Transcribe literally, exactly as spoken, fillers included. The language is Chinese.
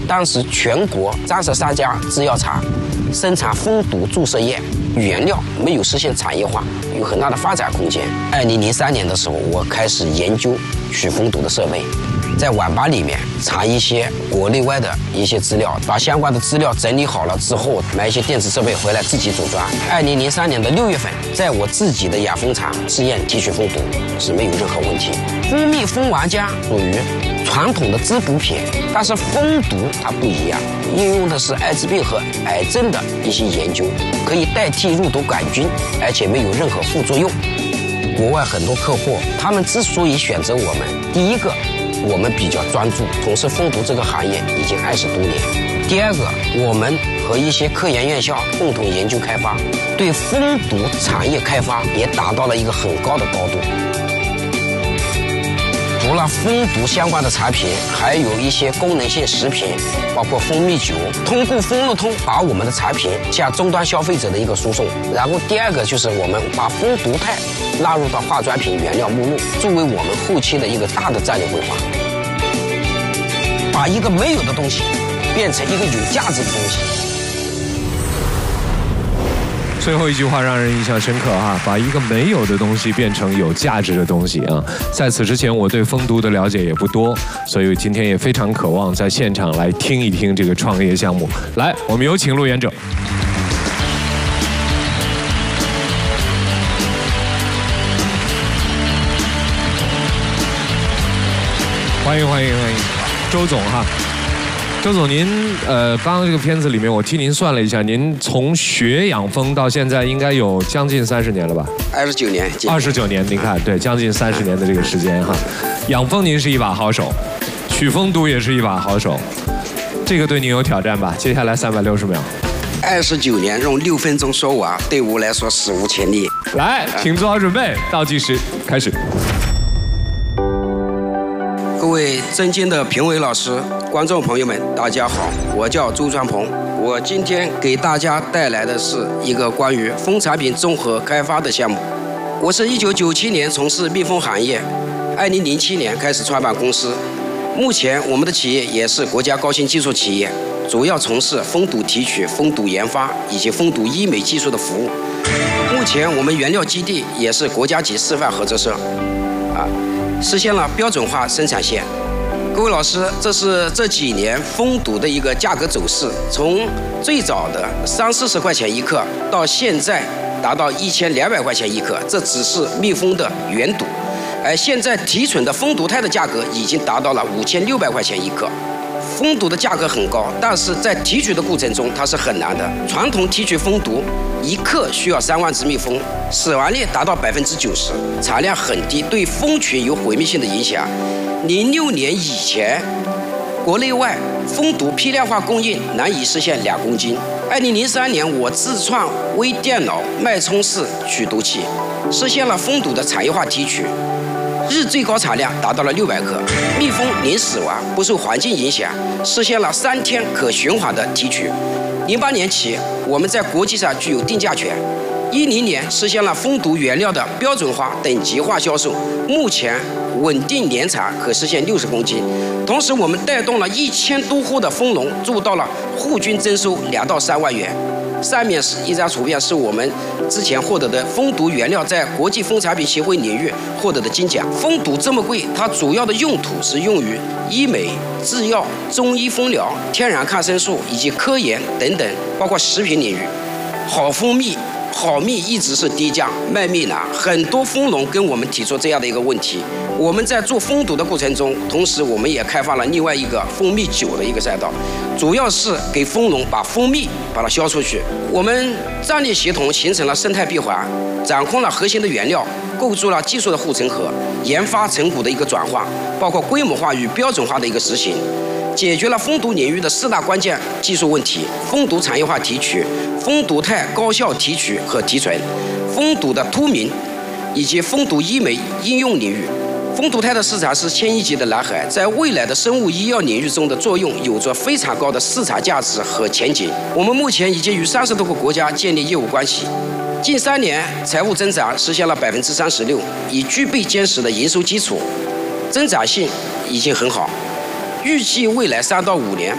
当时全国三十三家制药厂生产蜂毒注射液原料没有实现产业化，有很大的发展空间。二零零三年的时候，我开始研究取蜂毒的设备，在网吧里面查一些国内外的一些资料，把相关的资料整理好了之后，买一些电子设备回来自己组装。二零零三年的六月份，在我自己的养蜂场试验提取蜂毒是没有任何问题。蜂蜜、蜂王浆属于传统的滋补品，但是蜂毒它不一样，应用的是艾滋病和癌症的一些研究，可以代替入毒杆菌，而且没有任何副作用。国外很多客户，他们之所以选择我们，第一个，我们比较专注，从事蜂毒这个行业已经二十多年。第二个，我们和一些科研院校共同研究开发，对蜂毒产业开发也达到了一个很高的高度。除了蜂毒相关的产品，还有一些功能性食品，包括蜂蜜酒。通过蜂乐通把我们的产品向终端消费者的一个输送。然后第二个就是我们把蜂毒肽纳入到化妆品原料目录，作为我们后期的一个大的战略规划。把一个没有的东西变成一个有价值的东西。 最后一句话让人印象深刻哈，把一个没有的东西变成有价值的东西啊！在此之前，我对蜂毒的了解也不多，所以今天也非常渴望在现场来听一听这个创业项目。来，我们有请路演者。欢迎欢迎欢迎，周总哈。周总，您呃，刚刚这个片子里面，我替您算了一下，您从学养蜂到现在应该有将近三十年了吧？ 二十九年。 二十九年，您看，对，将近三十年的这个时间哈。养蜂您是一把好手，取蜂毒也是一把好手，这个对您有挑战吧？接下来三百六十秒。 二十九年用六分钟说完，对我来说史无前例。 来，请做好准备，倒计时开始。 各位尊敬的评委老师、观众朋友们，大家好，我叫周传鹏。我今天给大家带来的是一个关于蜂产品综合开发的项目。我是一九九七年从事蜜蜂行业，二零零七年开始创办公司。目前我们的企业也是国家高新技术企业，主要从事蜂毒提取、蜂毒研发以及蜂毒医美技术的服务。目前我们原料基地也是国家级示范合作社，啊。实现了标准化生产线。各位老师，这是这几年蜂毒的一个价格走势，从最早的三四十块钱一克，到现在达到一千两百块钱一克，这只是蜜蜂的原毒。而现在提纯的蜂毒肽的价格已经达到了五千六百块钱一克。蜂毒的价格很高，但是在提取的过程中它是很难的。传统提取蜂毒一克需要三万只蜜蜂，死亡率达到百分之九十，产量很低，对蜂群有毁灭性的影响。零六年以前，国内外蜂毒批量化供应难以实现两公斤。二零零三年，我自创微电脑脉冲式取毒器，实现了蜂毒的产业化提取。日最高产量达到了六百克，蜜蜂零死亡，不受环境影响，实现了三天可循环的提取。零八年起，我们在国际上具有定价权。一零年实现了蜂毒原料的标准化、等级化销售，目前稳定年产可实现六十公斤。同时，我们带动了一千多户的蜂农做到了户均征收两到三万元。上面是一张图片，是我们之前获得的蜂毒原料在国际蜂产品协会领域获得的金奖。蜂毒这么贵，它主要的用途是用于医美、制药、中医蜂疗、天然抗生素以及科研等等，包括食品领域。好蜂蜜。好蜜一直是低价，卖蜜难。很多蜂农跟我们提出这样的一个问题。我们在做蜂毒的过程中，同时我们也开发了另外一个蜂蜜酒的一个赛道，主要是给蜂农把蜂蜜把它销出去。我们战略协同形成了生态闭环，掌控了核心的原料，构筑了技术的护城河，研发成果的一个转化，包括规模化与标准化的一个实行。解决了蜂毒领域的四大关键技术问题：蜂毒产业化提取、蜂毒肽高效提取和提纯、蜂毒的脱敏以及蜂毒医美应用领域。蜂毒肽的市场是千亿级的蓝海，在未来的生物医药领域中的作用有着非常高的市场价值和前景。我们目前已经与三十多个国家建立业务关系，近三年财务增长实现了百分之三十六，已具备坚实的营收基础，增长性已经很好。预计未来三到五年